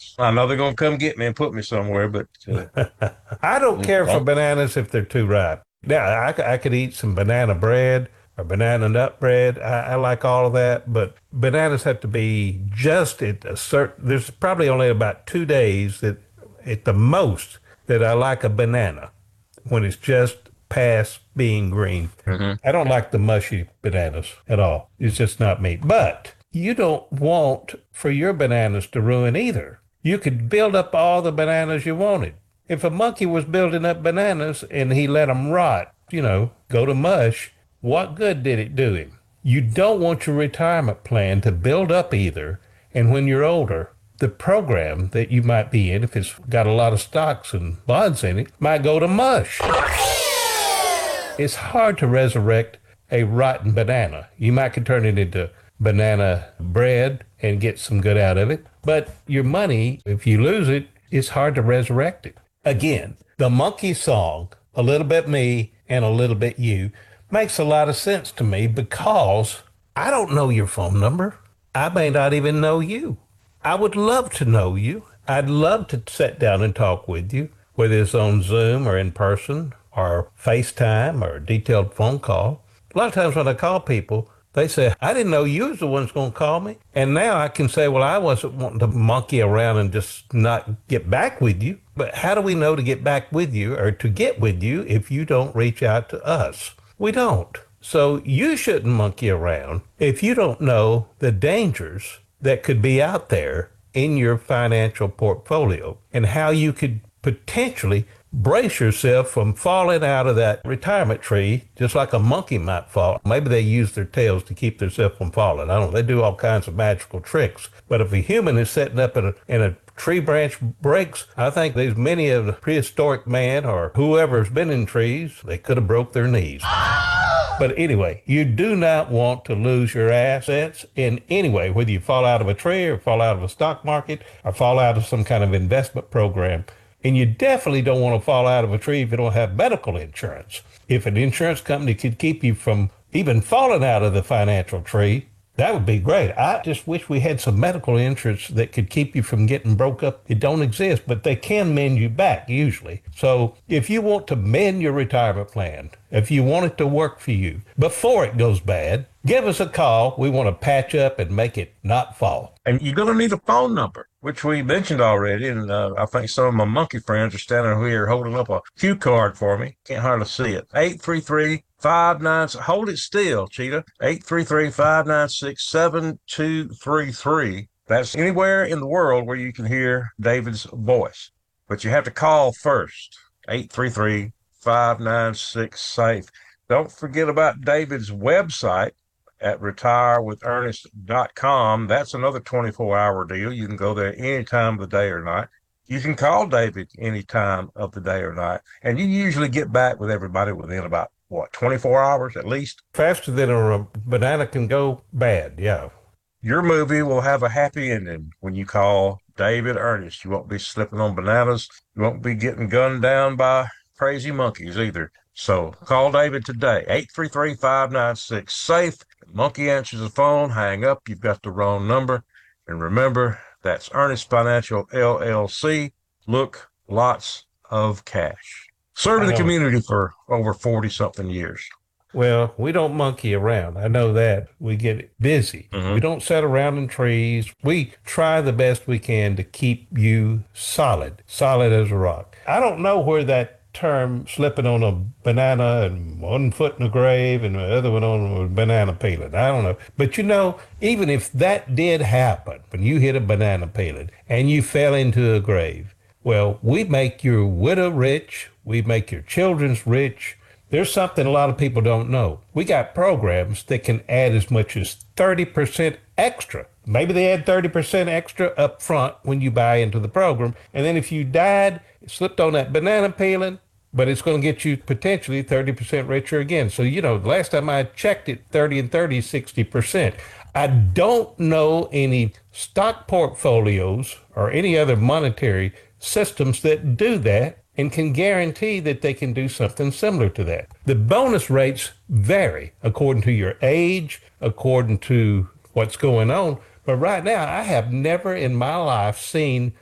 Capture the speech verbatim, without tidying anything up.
house. I know they're gonna come get me and put me somewhere, but uh, I don't care for don't. bananas if they're too ripe. Yeah, I, c- I could eat some banana bread or banana nut bread. I, I like all of that, but bananas have to be just at a certain, there's probably only about two days that at the most that I like a banana when it's just past being green. Mhm. I don't like the mushy bananas at all. It's just not me. But you don't want for your bananas to ruin either. You could build up all the bananas you wanted. If a monkey was building up bananas and he let them rot, you know, go to mush, what good did it do him? You don't want your retirement plan to build up either. And when you're older, the program that you might be in, if it's got a lot of stocks and bonds in it, might go to mush. It's hard to resurrect a rotten banana. You might could turn it into banana bread and get some good out of it, but your money, if you lose it, it's hard to resurrect it. Again, the monkey song, a little bit me and a little bit you, makes a lot of sense to me because I don't know your phone number. I may not even know you. I would love to know you. I'd love to sit down and talk with you, whether it's on Zoom or in person or FaceTime or a detailed phone call. A lot of times when I call people, they say, I didn't know you was the one's going to call me. And now I can say, well, I wasn't wanting to monkey around and just not get back with you. But how do we know to get back with you or to get with you if you don't reach out to us? We don't. So you shouldn't monkey around if you don't know the dangers that could be out there in your financial portfolio and how you could potentially brace yourself from falling out of that retirement tree just like a monkey might fall. Maybe they use their tails to keep themselves from falling. I don't know. They do all kinds of magical tricks. But if a human is sitting up in a, in a tree branch breaks, I think there's many of the prehistoric man or whoever's been in trees, they could have broke their knees. But anyway, you do not want to lose your assets in any way, whether you fall out of a tree or fall out of a stock market or fall out of some kind of investment program. And you definitely don't want to fall out of a tree if you don't have medical insurance. If an insurance company could keep you from even falling out of the financial tree, that would be great. I just wish we had some medical insurance that could keep you from getting broke up. It don't exist, but they can mend you back usually. So if you want to mend your retirement plan, if you want it to work for you before it goes bad, give us a call. We want to patch up and make it not fall. And you're going to need a phone number, which we mentioned already. And uh, I think some of my monkey friends are standing here holding up a cue card for me. Can't hardly see it. eight three three, five nine six, hold it still, Cheetah. eight three three, five nine six, seven two three three. That's anywhere in the world where you can hear David's voice. But you have to call first. eight three three, five nine six, SAFE. Don't forget about David's website at retire with ernest dot com. That's another twenty-four hour deal. You can go there any time of the day or night. You can call David any time of the day or night. And you usually get back with everybody within about, what, twenty-four hours at least? Faster than a banana can go bad, yeah. Your movie will have a happy ending when you call David Ernest. You won't be slipping on bananas. You won't be getting gunned down by crazy monkeys either. So call David today, eight three three, five nine six, SAFE. Monkey answers the phone, hang up, you've got the wrong number. And remember, that's Ernest Financial L L C. Look, lots of cash. I Serving the know. community for over forty something years. Well, we don't monkey around. I know that. We get busy. We Mm-hmm. don't sit around in trees. We try the best we can to keep you solid, solid as a rock. I don't know where that term slipping on a banana and one foot in the grave and the other one on a banana peeling. I don't know. But you know, even if that did happen, when you hit a banana peeling and you fell into a grave, well, we make your widow rich. We make your children's rich. There's something a lot of people don't know. We got programs that can add as much as thirty percent extra. Maybe they add thirty percent extra up front when you buy into the program. And then if you died, slipped on that banana peeling, but it's going to get you potentially thirty percent richer again. So, you know, the last time I checked it, thirty and thirty, sixty percent. I don't know any stock portfolios or any other monetary systems that do that and can guarantee that they can do something similar to that. The bonus rates vary according to your age, according to what's going on. But right now, I have never in my life seen